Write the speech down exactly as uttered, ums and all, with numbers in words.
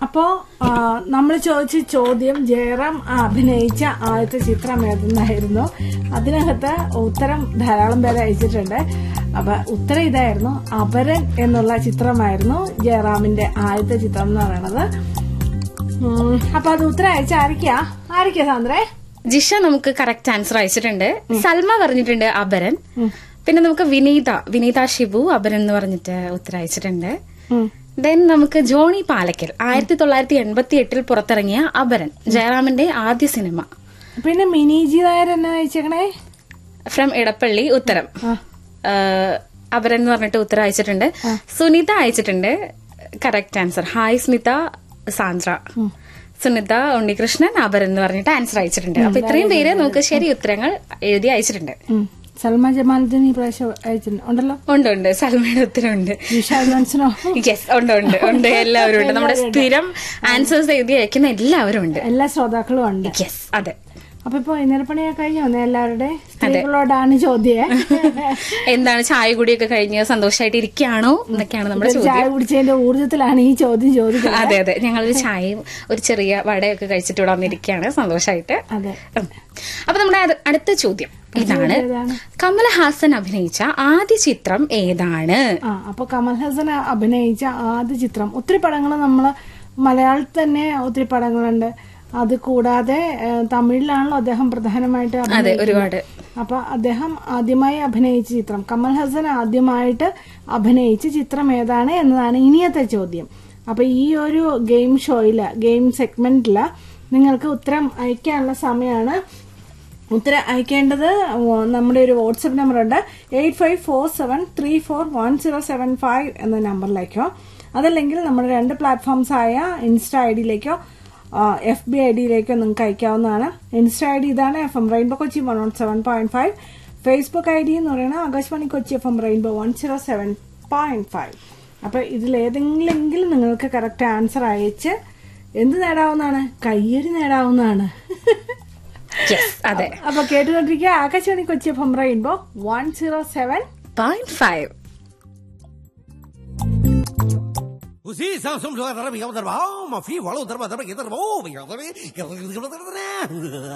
അപ്പോ നമ്മൾ ചോദിച്ച ചോദ്യം ജയറാം അഭിനയിച്ച ആദ്യത്തെ ചിത്രം ഏതെന്നായിരുന്നു. അതിനകത്ത് ഉത്തരം ധാരാളം പേര് അയച്ചിട്ടുണ്ട്. അപ്പൊ ഉത്തരം ഇതായിരുന്നു, അപരൻ എന്നുള്ള ചിത്രമായിരുന്നു ജയറാമിന്റെ ആദ്യത്തെ ചിത്രം എന്ന് പറയുന്നത്. അപ്പൊ അത് ഉത്തരം അയച്ച ആരൊക്കെയാ ആരൊക്കെയാ സാന്ദ്രേ? ജിഷ നമുക്ക് കറക്റ്റ് ആൻസർ അയച്ചിട്ടുണ്ട്. സൽമ പറഞ്ഞിട്ടുണ്ട് അപരൻ. പിന്നെ നമുക്ക് വിനീത വിനീത ഷിബു അപരൻ എന്ന് പറഞ്ഞിട്ട് ഉത്തരം അയച്ചിട്ടുണ്ട്. ദെൻ നമുക്ക് ജോണി പാലക്കൽ ആയിരത്തി തൊള്ളായിരത്തി എൺപത്തി എട്ടിൽ പുറത്തിറങ്ങിയ അപരൻ ജയറാമിന്റെ ആദ്യ സിനിമ. പിന്നെ മിനിജി നായർ എന്നെ അയച്ചേക്കണേ ഫ്രം ഇടപ്പള്ളി ഉത്തരം അപരൻ എന്ന് പറഞ്ഞിട്ട് ഉത്തരം അയച്ചിട്ടുണ്ട്. സുനിത അയച്ചിട്ടുണ്ട് correct answer. Hi Smitha Sandra. Sunitha Unnikrishnan അപരൻ എന്ന് പറഞ്ഞിട്ട് ആൻസർ അയച്ചിട്ടുണ്ട്. അപ്പൊ ഇത്രയും പേര് നമുക്ക് ശരി ഉത്തരങ്ങൾ എഴുതി അയച്ചിട്ടുണ്ട്. സൽമ ജമാലുദ്ദീൻ ഈ പ്രാവശ്യം അയച്ചിട്ടുണ്ട് ഉണ്ടല്ലോ. ഉണ്ട് ഉണ്ട് സൽമയുടെ ഉത്തരവുണ്ട്. യെസ് ഉണ്ട് ഉണ്ട് ഉണ്ട് എല്ലാവരും ഉണ്ട്. നമ്മുടെ സ്ഥിരം ആൻസേഴ്സ് എഴുതി അയക്കുന്ന എല്ലാവരും ഉണ്ട്. എല്ലാ ശ്രോതാക്കളും ഉണ്ട്. യെസ് അതെ. അപ്പൊ ഇപ്പൊ ഇന്നരപ്പണിയൊക്കെ കഴിഞ്ഞു എല്ലാവരുടെ സ്ത്രീകളോടാണ് ചോദ്യം. എന്താണ് ചായ കുടിയൊക്കെ കഴിഞ്ഞ് സന്തോഷമായിട്ട് ഇരിക്കുകയാണോ എന്നൊക്കെയാണ് നമ്മുടെ ചോദ്യം. ചായ കുടിച്ചതിന്റെ ഊർജ്ജത്തിലാണ് ഈ ചോദ്യം ചോദിക്കുന്നത്. അതെ അതെ ഞങ്ങളൊരു ചായയും ഒരു ചെറിയ വടയൊക്കെ കഴിച്ചിട്ട് ഇവിടെ വന്നിരിക്കുകയാണ് സന്തോഷമായിട്ട്. അതെ. അപ്പൊ നമ്മുടെ അടുത്ത ചോദ്യം ഇതാണ്, കമൽഹാസൻ അഭിനയിച്ച ആദ്യ ചിത്രം ഏതാണ്? ആ അപ്പൊ കമൽഹാസൻ അഭിനയിച്ച ആദ്യ ചിത്രം ഒത്തിരി പടങ്ങൾ നമ്മള് മലയാളത്തിൽ തന്നെ ഒത്തിരി പടങ്ങളുണ്ട്. അത് കൂടാതെ തമിഴിലാണല്ലോ അദ്ദേഹം പ്രധാനമായിട്ട് ഒരുപാട്. അപ്പൊ അദ്ദേഹം ആദ്യമായി അഭിനയിച്ച ചിത്രം, കമൽഹാസൻ ആദ്യമായിട്ട് അഭിനയിച്ച ചിത്രം ഏതാണ് എന്നതാണ് ഇനിയത്തെ ചോദ്യം. അപ്പൊ ഈ ഒരു ഗെയിം ഷോയില് ഗെയിം സെഗ്മെന്റില് നിങ്ങൾക്ക് ഉത്തരം അയക്കാനുള്ള സമയമാണ്. ഉത്തരം അയക്കേണ്ടത് നമ്മുടെ ഒരു വാട്സ്ആപ്പ് നമ്പർ ഉണ്ട്, eight five four seven three four one zero seven five എന്ന നമ്പറിലേക്കോ അതല്ലെങ്കിൽ നമ്മുടെ രണ്ട് പ്ലാറ്റ്ഫോംസ് ആയ insta I ഡിയിലേക്കോ F B I ഡിയിലേക്കോ നിങ്ങൾക്ക് അയക്കാവുന്നതാണ്. ഇൻസ്റ്റ ഐ ഡി ഇതാണ്, F M rainbow Kochi one not seven point five. Facebook I D എന്ന് പറയുന്നത് Akashvani Kochi F M rainbow one zero seven point five. അപ്പൊ ഇതിലേതെങ്കിലും നിങ്ങൾക്ക് കറക്റ്റ് ആൻസർ അയച്ച് എന്ത് നേടാവുന്നതാണ്? കയ്യടി നേടാവുന്നതാണ്. അതെ. അപ്പൊ കേട്ടുകൊണ്ടിരിക്കുക Akashvani Kochi F M rainbow one zero seven point five. Usi samsung juga terbiasa terbang, mafi walau terbang terbang kita terbang,